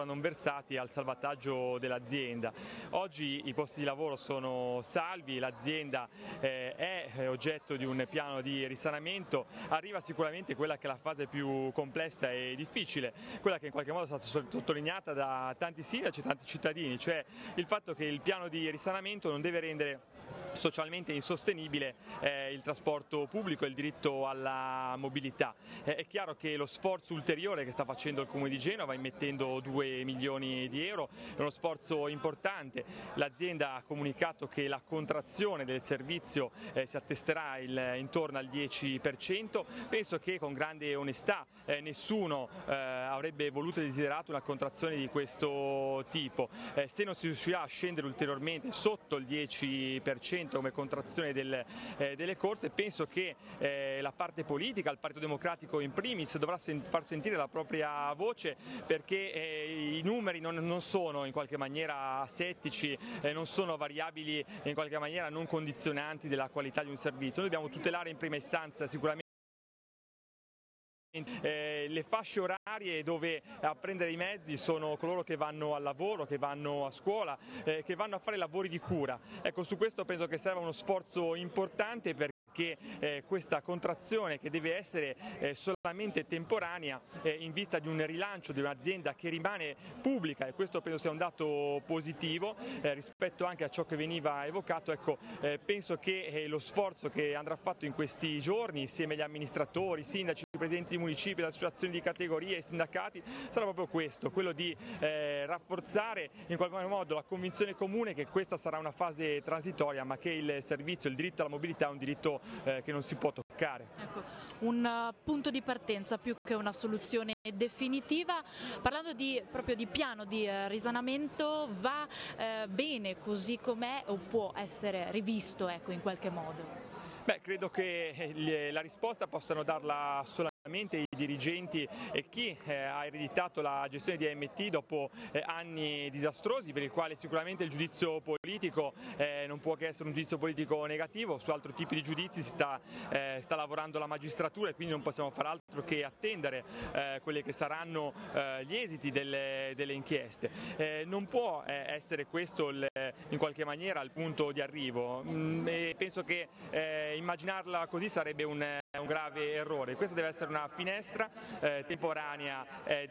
ancora non versati al salvataggio dell'azienda. Oggi i posti di lavoro sono salvi, l'azienda è oggetto di un piano di risanamento, arriva sicuramente quella che è la fase più complessa e difficile, quella che in qualche modo è stata sottolineata da tanti sindaci e tanti cittadini, cioè il fatto che il piano di risanamento non deve rendere socialmente insostenibile il trasporto pubblico e il diritto alla mobilità. È chiaro che lo sforzo ulteriore che sta facendo il Comune di Genova, immettendo 2 milioni di euro, è uno sforzo importante. L'azienda ha comunicato che la contrazione del servizio si attesterà intorno al 10%. Penso che con grande onestà nessuno avrebbe voluto e desiderato una contrazione di questo tipo. Se non si riuscirà a scendere ulteriormente sotto il 10% come contrazione delle corse, penso che la parte politica, il Partito Democratico in primis, dovrà far sentire la propria voce, perché i numeri non sono in qualche maniera asettici, non sono variabili in qualche maniera non condizionanti della qualità di un servizio. Noi dobbiamo tutelare in prima istanza sicuramente le fasce orarie dove a prendere i mezzi sono coloro che vanno al lavoro, che vanno a scuola, che vanno a fare lavori di cura. Ecco, su questo penso che serva uno sforzo importante, perché questa contrazione, che deve essere solamente temporanea in vista di un rilancio di un'azienda che rimane pubblica, e questo penso sia un dato positivo rispetto anche a ciò che veniva evocato. Ecco, penso che lo sforzo che andrà fatto in questi giorni insieme agli amministratori, sindaci, presidenti di municipi, le associazioni di categoria e i sindacati sarà proprio questo, quello di rafforzare in qualche modo la convinzione comune che questa sarà una fase transitoria, ma che il servizio, il diritto alla mobilità è un diritto che non si può toccare. Ecco, un punto di partenza più che una soluzione definitiva. Parlando proprio di piano di risanamento, va bene così com'è o può essere rivisto, ecco, in qualche modo? Beh, credo che la risposta possano darla solamente i dirigenti e chi ha ereditato la gestione di AMT dopo anni disastrosi, per il quale sicuramente il giudizio politico non può che essere un giudizio politico negativo. Su altri tipi di giudizi sta lavorando la magistratura, e quindi non possiamo fare altro che attendere quelli che saranno gli esiti delle inchieste. Non può essere questo in qualche maniera il punto di arrivo, e penso che immaginarla così sarebbe un grave errore. Questa deve essere una finestra temporanea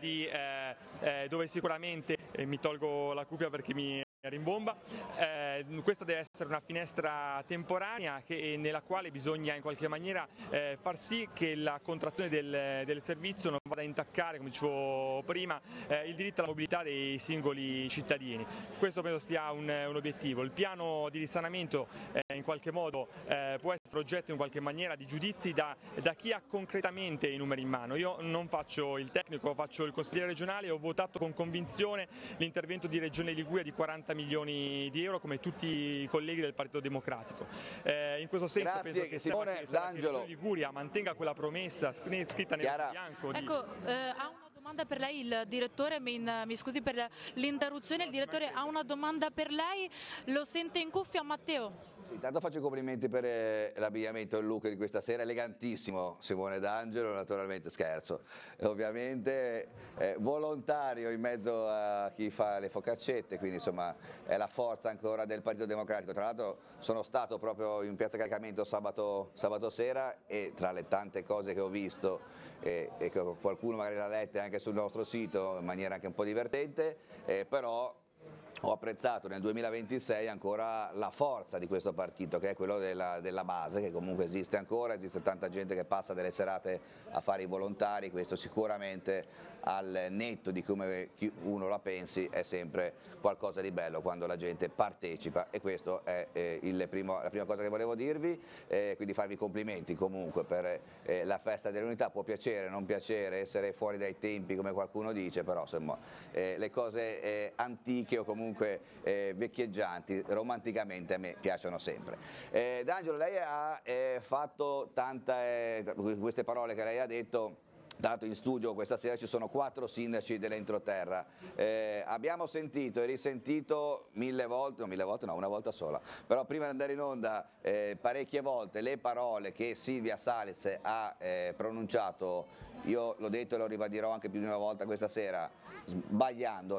dove sicuramente, mi tolgo la cuffia perché mi rimbomba, questa deve essere una finestra temporanea nella quale bisogna in qualche maniera far sì che la contrazione del servizio non vada a intaccare, come dicevo prima, il diritto alla mobilità dei singoli cittadini. Questo penso sia un obiettivo. Il piano di risanamento in qualche modo può essere oggetto in qualche maniera di giudizi da chi ha concretamente i numeri in mano. Io non faccio il tecnico, faccio il consigliere regionale e ho votato con convinzione l'intervento di Regione Liguria di 40 milioni di euro, come tutti i colleghi del Partito Democratico. In questo senso penso che Simone D'Angelo. Regione Liguria mantenga quella promessa scritta nel bianco. Ecco, ha una domanda per lei il direttore, mi scusi per l'interruzione, il direttore ha una domanda per lei, lo sente in cuffia Matteo? Intanto faccio i complimenti per l'abbigliamento e il look di questa sera, elegantissimo Simone D'Angelo, naturalmente scherzo, ovviamente volontario in mezzo a chi fa le focaccette, quindi insomma è la forza ancora del Partito Democratico. Tra l'altro sono stato proprio in piazza Caricamento sabato sera, e tra le tante cose che ho visto e che qualcuno magari l'ha letta anche sul nostro sito in maniera anche un po' divertente, però ho apprezzato nel 2026 ancora la forza di questo partito, che è quello della base, che comunque esiste ancora, esiste tanta gente che passa delle serate a fare i volontari. Questo sicuramente, al netto di come uno la pensi, è sempre qualcosa di bello quando la gente partecipa, e questo è la prima cosa che volevo dirvi, quindi farvi complimenti comunque per la festa dell'unità. Può piacere, non piacere, essere fuori dai tempi come qualcuno dice, però insomma le cose antiche o comunque vecchieggianti romanticamente a me piacciono sempre. D'Angelo, lei ha fatto queste parole che lei ha detto. Dato in studio questa sera ci sono 4 sindaci dell'entroterra, abbiamo sentito e risentito una volta sola, però prima di andare in onda parecchie volte le parole che Silvia Salis ha pronunciato. Io l'ho detto e lo ribadirò anche più di una volta questa sera, sbagliando,